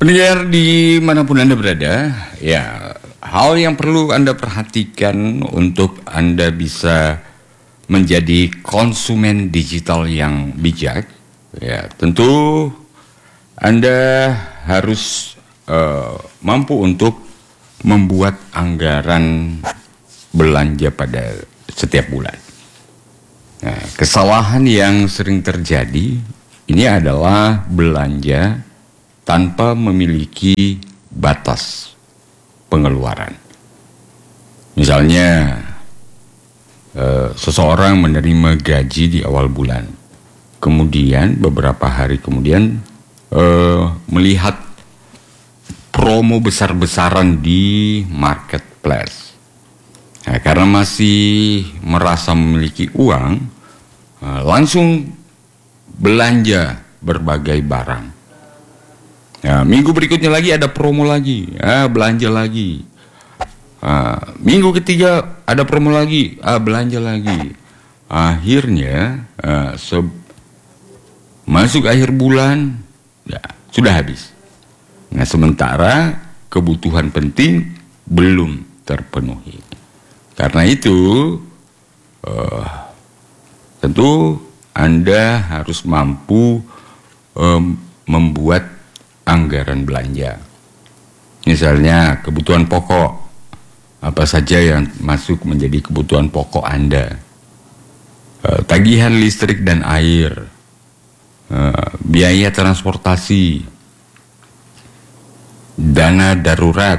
Pendengar dimanapun Anda berada, ya hal yang perlu Anda perhatikan untuk Anda bisa menjadi konsumen digital yang bijak, ya tentu Anda harus mampu untuk membuat anggaran belanja pada setiap bulan. Nah, kesalahan yang sering terjadi ini adalah belanja tanpa memiliki batas pengeluaran. Misalnya, seseorang menerima gaji di awal bulan, kemudian beberapa hari kemudian melihat promo besar-besaran di marketplace. Nah, karena masih merasa memiliki uang, langsung belanja berbagai barang. Ya, minggu berikutnya lagi ada promo lagi, belanja lagi. Minggu ketiga ada promo lagi, belanja lagi. Akhirnya masuk akhir bulan, ya sudah habis. Nah, sementara kebutuhan penting belum terpenuhi. Karena itu, tentu Anda harus mampu membuat anggaran belanja. Misalnya kebutuhan pokok, apa saja yang masuk menjadi kebutuhan pokok Anda. Tagihan listrik dan air, biaya transportasi, dana darurat,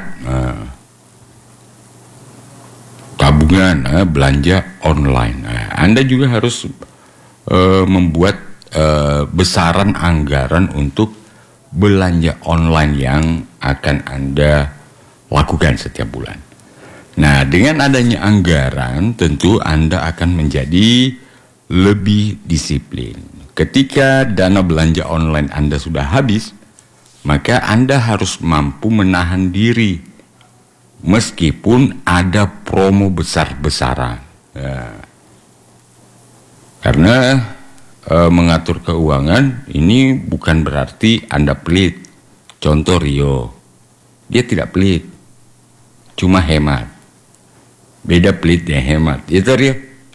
tabungan, belanja online. Anda juga harus membuat besaran anggaran untuk belanja online yang akan Anda lakukan setiap bulan. Nah, dengan adanya anggaran, tentu Anda akan menjadi lebih disiplin. Ketika dana belanja online Anda sudah habis, maka Anda harus mampu menahan diri meskipun ada promo besar-besaran. Ya. Karena mengatur keuangan ini bukan berarti Anda pelit. Contoh Rio, dia tidak pelit, cuma hemat. Beda pelit ya hemat, itu Rio.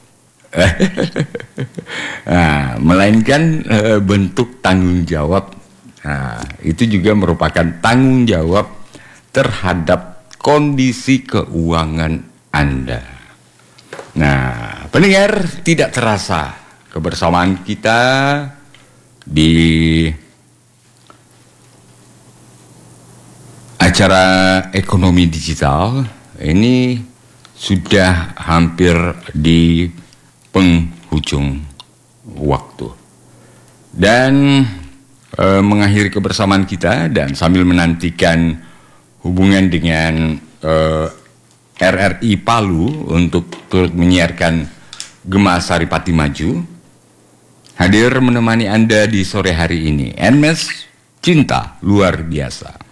Nah, melainkan bentuk tanggung jawab. Nah, itu juga merupakan tanggung jawab terhadap kondisi keuangan Anda. Nah, pendengar, tidak terasa kebersamaan kita di acara ekonomi digital ini sudah hampir di penghujung waktu. Dan mengakhiri kebersamaan kita dan sambil menantikan hubungan dengan RRI Palu untuk turut menyiarkan Gema Saripati Maju, hadir menemani Anda di sore hari ini. Enmes Cinta Luar Biasa.